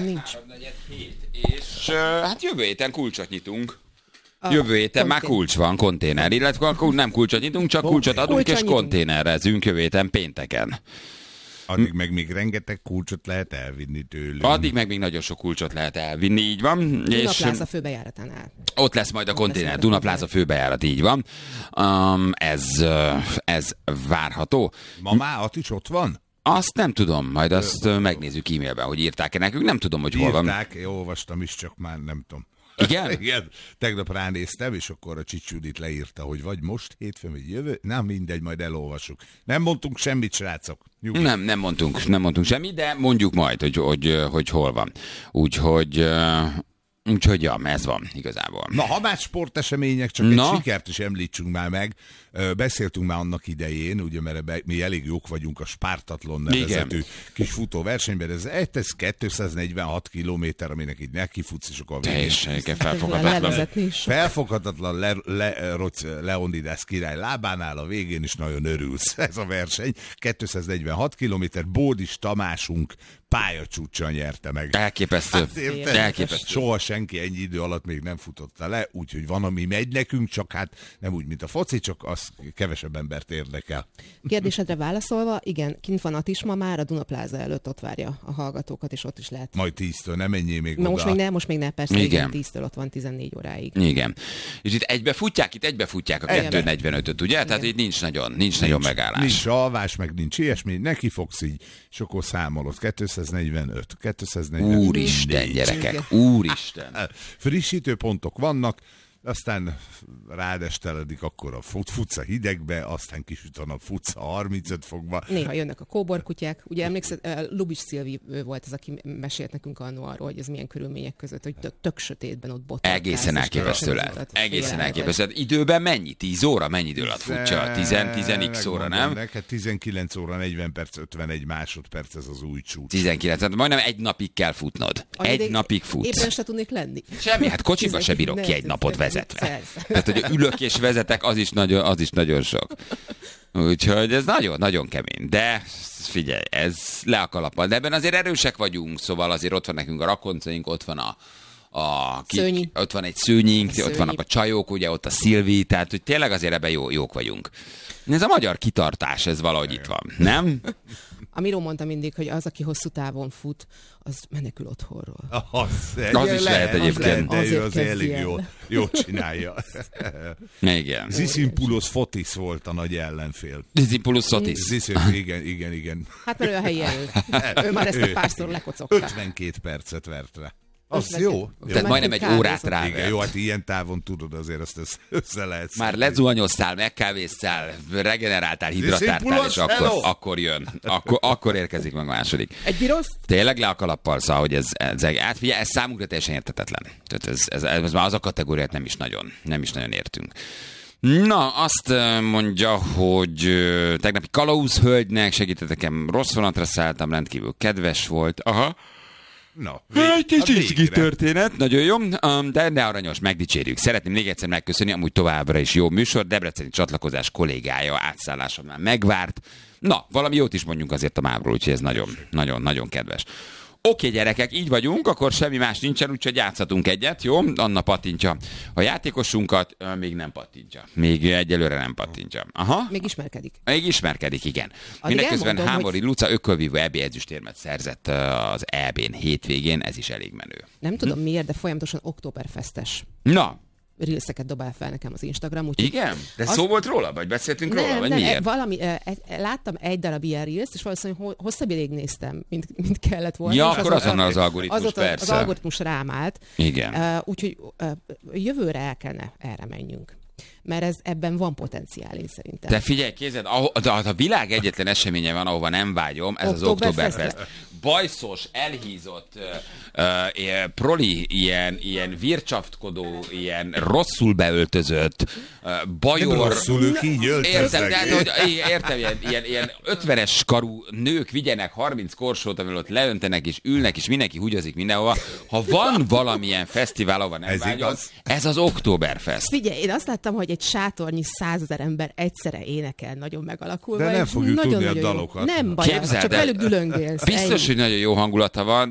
Nincs. 3:47, és hát jövő héten kulcsot nyitunk. Jövő héten már kulcs van, konténer, illetve nem kulcsot nyitunk, csak kulcsot adunk, és konténerezünk jövő héten pénteken. Addig meg még rengeteg kulcsot lehet elvinni tőlünk. Addig meg még nagyon sok kulcsot lehet elvinni, így van. Dunapláza főbejáratánál. Ott lesz majd a konténer, Dunapláza főbejárat, így van. Ez várható. Ma már is ott van? Azt nem tudom, majd azt megnézzük e-mailben, hogy írták-e nekünk, nem tudom, hogy hol van. Írták, én olvastam is, csak már nem tudom. Igen? Igen, tegnap ránéztem, és akkor a Csics Judit leírta, hogy vagy most hétfőn, vagy jövő. Nem mindegy, majd elolvassuk. Nem mondtunk semmit, srácok. Nem mondtunk semmit, de mondjuk majd, hogy hol van. Úgyhogy ja, ez van igazából. Na, ha már sportesemények, csak egy sikert is említsünk már meg. Beszéltünk már annak idején, ugye, mert mi elég jók vagyunk a Spártatlon nevezetű kis futóversenyben. Ez 246 kilométer, aminek így nekifutsz, és akkor felfoghatatlan Leonidas király lábánál, a végén is nagyon örülsz. Ez a verseny. 246 kilométer, Bódis Tamásunk pályacsúccsal nyerte meg. Elképesztő. Elképesztő. Soha senki ennyi idő alatt még nem futotta le, úgyhogy van, ami megy nekünk, csak hát nem úgy, mint a foci, csak az kevesebb embert érdekel. Kérdésedre válaszolva, igen, kint van Atisma már, a Dunapláza előtt ott várja a hallgatókat, és ott is lehet. Majd 10-től, nem menjél még oda. Most még ne, persze, igen, 10-től ott van 14 óráig. Igen. És itt egybe futják a 2:45-öt, ugye? Igen. Tehát itt nincs nagyon megállás. Nincs alvás, meg nincs ilyesmi, neki fogsz így, és akkor számolod. 245. Úristen, gyerekek, úristen. Frissítőpontok vannak, aztán rádesteledik, akkor futsz a hidegbe, aztán kisüt a nap, futsz a 35 fokba. Néha jönnek a kóborkutyák. Ugye emlékszel, Lubis Szilvi volt az, aki mesélt nekünk annól arról, hogy ez milyen körülmények között, hogy tök sötétben ott botlott. Egészen elképesztő lehet. Egészen elképesztő. Időben mennyi? 10 óra? Mennyi idő alatt futja? 10x óra, nem? Hát 19 óra, 40 perc, 51 másodperc, ez az új csúcs. 19, tehát majdnem egy napig kell futnod. Egy napig futsz. Éppen se tudnék lenni. Semmi, hát kocsiba se bírok ki egy napot vezetve. Tehát, hogy ülök és vezetek, az is nagyon sok. Úgyhogy ez nagyon-nagyon kemény. De figyelj, ez le a kalappal. De ebben azért erősek vagyunk, szóval azért ott van nekünk a rakoncaink, ott van ott van egy szőnyink, ott vannak a csajok, ugye ott a Szilvi, tehát hogy tényleg azért ebben jók vagyunk. Ez a magyar kitartás, ez valahogy itt van, nem? A Miró mondta mindig, hogy az, aki hosszú távon fut, az menekül otthonról. Az is lehet egyébként. De ő azért elég jól csinálja. Igen. Zisimpoulos Fotis volt a nagy ellenfél. Zisimpoulos Fotis. Igen. Hát mert ő a helyi elő. Ő már ezt a párszor lekocogta. 52 percet vert rá. Az jó. Tehát majdnem egy órát rá. Igen, jó, hát ilyen távon tudod, azért azt össze lehet. Már lezuhanyoztál, megkávéztál, regeneráltál, hidratáltál, és akkor jön. Akkor érkezik meg a második. Egy birosz? Tényleg le a kalappal, szóval, hogy ez számunkra teljesen érthetetlen. Tehát ez már az a kategóriát nem is nagyon értünk. Na, azt mondja, hogy tegnapi kalauzhölgynek segítettem, rossz vonatra szálltam, rendkívül kedves volt. Aha. Na, egy kis történet, nagyon jó, de aranyos, megdicsérjük. Szeretném még egyszer megköszönni, amúgy továbbra is jó műsor, debreceni csatlakozás kollégája átszállásomnál megvárt. Na, valami jót is mondjunk azért a mávról, úgyhogy ez nagyon kedves. Oké, gyerekek, így vagyunk, akkor semmi más nincsen, úgyhogy játszhatunk egyet, jó? Anna pattintja a játékosunkat, még nem pattintja. Még egyelőre nem pattintja. Aha. Még ismerkedik. Még ismerkedik, igen. Mindeközben Hámori Luca ökölvívó EB ezüstérmet szerzett az EB-n hétvégén, ez is elég menő. Nem tudom miért, de folyamatosan Oktoberfestes. Na. Reelseket dobál fel nekem az Instagram. Igen? De szó volt róla? Vagy beszéltünk róla? Vagy miért? Láttam egy darab ilyen Reels-t, és valószínűleg hosszabb ideig néztem, mint kellett volna. Ja, akkor azonnal az algoritmus, persze. Az algoritmus rám állt. Igen. Úgyhogy jövőre el kellene erre menjünk. Mert ebben van potenciál, én szerintem. De figyelj, kézed, a világ egyetlen eseménye van, ahova nem vágyom, ez az Oktoberfest. Bajszos, elhízott, proli, ilyen vircsaftkodó, ilyen rosszul beöltözött, bajor... Nem rosszul, ők így öltöznek. Értem, ilyen 50-es karú nők vigyenek 30 korsót, amivel ott leöntenek és ülnek, és mindenki húgyozik mindenhova. Ha van valamilyen fesztivál, ahova nem vágyom, ez az Oktoberfest. Figyelj, én azt láttam, hogy egy sátornyi 100 000 ember egyszerre énekel, nagyon megalakulva. De nem fogjuk tudni a dalokat. Nem baj, csak velük dülöngélsz. Biztos, hogy nagyon jó hangulata van,